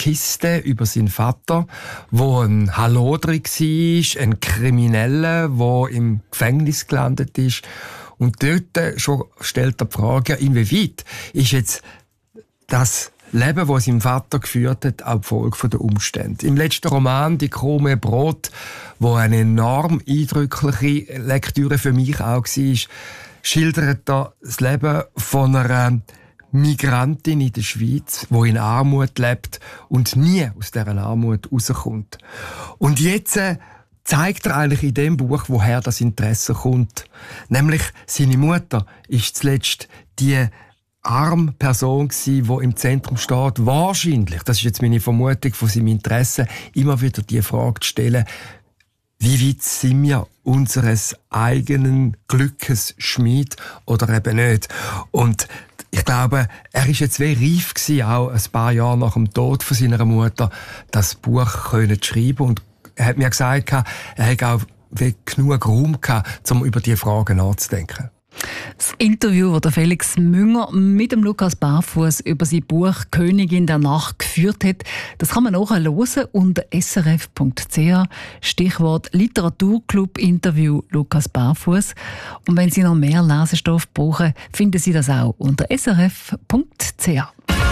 Kiste über seinen Vater, wo ein Hallodri war, ein Krimineller, der im Gefängnis gelandet ist. Und dort schon stellt er die Frage, inwieweit ist jetzt das Leben, das sein Vater geführt hat, auch die Folge der Umstände. Im letzten Roman «Die Krume Brot», wo eine enorm eindrückliche Lektüre für mich auch war, schildert er das Leben von einer Migrantin in der Schweiz, die in Armut lebt und nie aus dieser Armut rauskommt. Und jetzt zeigt er eigentlich in dem Buch, woher das Interesse kommt. Nämlich, seine Mutter ist zuletzt die arme Person gsi, die im Zentrum steht, wahrscheinlich, das ist jetzt meine Vermutung von seinem Interesse, immer wieder die Frage zu stellen, wie weit sind wir unseres eigenen Glückes Schmied oder eben nicht? Und ich glaube, er ist jetzt wie reif gewesen, auch ein paar Jahre nach dem Tod von seiner Mutter, das Buch zu schreiben. Und er hat mir gesagt, er hätte auch genug Raum gehabt, um über diese Fragen nachzudenken. Das Interview, das Felix Münger mit dem Lukas Barfuß über sein Buch «Königin der Nacht» geführt hat, das kann man nachhören unter srf.ch. Stichwort Literaturclub-Interview Lukas Barfuß. Und wenn Sie noch mehr Lesestoff brauchen, finden Sie das auch unter srf.ch.